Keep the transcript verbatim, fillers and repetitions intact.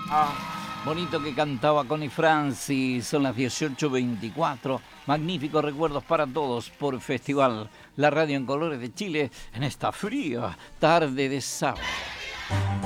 Ah, bonito que cantaba Connie Francis. Son las dieciocho veinticuatro. Magníficos recuerdos para todos por Festival La Radio en Colores de Chile en esta fría tarde de sábado.